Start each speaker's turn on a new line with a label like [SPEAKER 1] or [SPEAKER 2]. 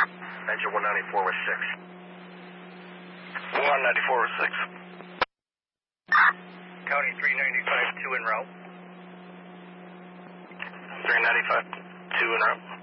[SPEAKER 1] Engine 194 with 6. 194 with 6.
[SPEAKER 2] County 395, 2 en route.
[SPEAKER 1] 395, 2 en route.